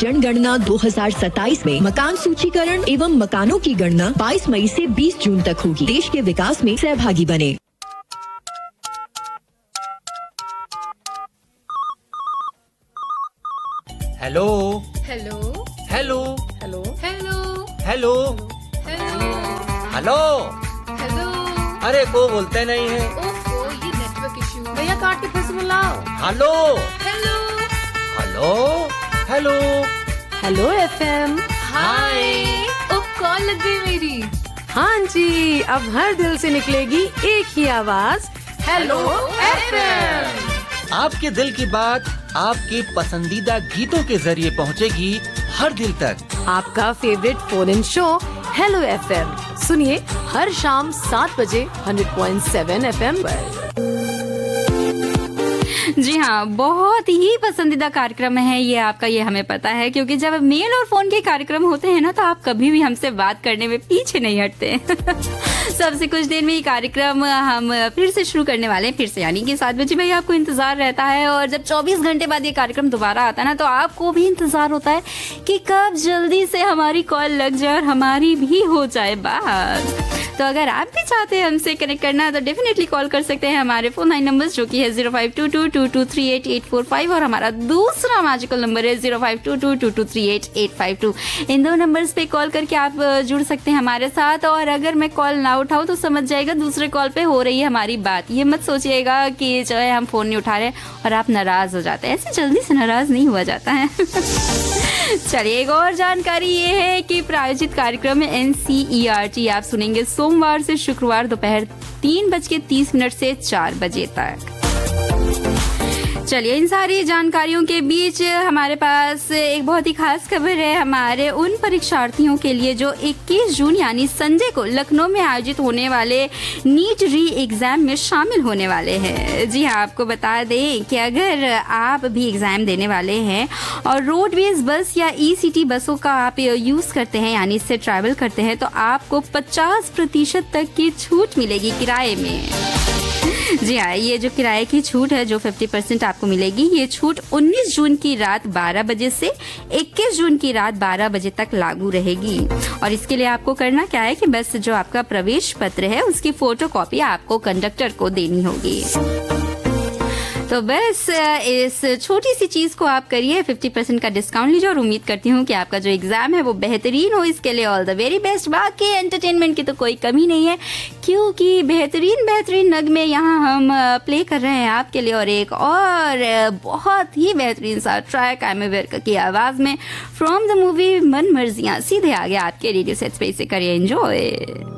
जनगणना 2027 में मकान सूचीकरण एवं मकानों की गणना 22 मई से 20 जून तक होगी। देश के विकास में सहभागी बने। Hello hello hello hello hello hello hello hello hello. अरे को बोलते नहीं है। ओहो, ये नेटवर्क इशू। भैया काट के फिर से बुलाओ। Hello hello hello hello hello FM. हाय। ओ कॉल लग गई मेरी। हाँ जी, अब हर दिल से निकलेगी एक ही आवाज, हेलो एफएम। आपके दिल की बात आपके पसंदीदा गीतों के जरिए पहुंचेगी हर दिल तक। आपका favourite phone in show hello FM सुनिए हर शाम 7 बजे 100.7 एफएम पर। जी हाँ, बहुत ही पसंदीदा कार्यक्रम है ये आपका, ये हमें पता है, क्योंकि जब मेल और फोन के कार्यक्रम होते हैं ना तो आप कभी भी हमसे बात करने में पीछे नहीं हटते। सबसे कुछ देर में ये कार्यक्रम हम फिर से शुरू करने वाले हैं, फिर से यानी कि 7 बजे भाई आपको इंतजार रहता है। और जब 24 घंटे बाद ये कार्यक्रम दोबारा आता है ना तो आपको भी इंतजार होता है कि कब जल्दी से हमारी कॉल लग जाए और हमारी भी हो जाए बात। तो अगर आप भी चाहते हैं हमसे कनेक्ट करना तो डेफिनेटली कॉल कर सकते हैं हमारे फोन लाइन नंबर जो कि है 052222388845 और हमारा दूसरा मैजिकल नंबर है 052222388852। इन दो नंबर्स पे कॉल करके आप जुड़ सकते हैं हमारे साथ। और अगर मैं कॉल ना उठाऊं तो समझ जाएगा दूसरे कॉल पे हो रही है हमारी बात। ये मत सोचिएगा कि जो है हम फोन नहीं उठा रहे और आप नाराज हो जाते हैं, ऐसे जल्दी से नाराज नहीं हुआ जाता है। चलिए, एक और जानकारी ये है कि प्रायोजित कार्यक्रम में NCERT आप सुनेंगे सोमवार से शुक्रवार दोपहर 3:30 से 4 बजे तक। चलिए, इन सारी जानकारियों के बीच हमारे पास एक बहुत ही खास खबर है हमारे उन परीक्षार्थियों के लिए जो 21 जून यानी संडे को लखनऊ में आयोजित होने वाले नीट री एग्जाम में शामिल होने वाले हैं। जी हाँ, आपको बता दें कि अगर आप भी एग्जाम देने वाले हैं और रोडवेज बस या ECT बसों का आप यूज करते हैं यानी इससे ट्रैवल करते हैं तो आपको 50% तक की छूट मिलेगी किराए में। जी हाँ, ये जो किराए की छूट है जो 50% आपको मिलेगी, ये छूट 19 जून की रात 12 बजे से 21 जून की रात 12 बजे तक लागू रहेगी। और इसके लिए आपको करना क्या है कि बस जो आपका प्रवेश पत्र है उसकी फोटोकॉपी आपको कंडक्टर को देनी होगी। तो बस इस छोटी सी चीज को आप करिए, 50% का डिस्काउंट लीजिए और उम्मीद करती हूँ कि आपका जो एग्जाम है वो बेहतरीन हो। इसके लिए ऑल द वेरी बेस्ट। बाकी एंटरटेनमेंट की तो कोई कमी नहीं है क्योंकि बेहतरीन नगमे यहाँ हम प्ले कर रहे हैं आपके लिए। और एक और बहुत ही बेहतरीन सा ट्रैक एमी विर्क की आवाज में फ्रॉम द मूवी मन मर्जियां सीधे आ गया आपके रेडियो सेट पे, इसे करिए एंजॉय।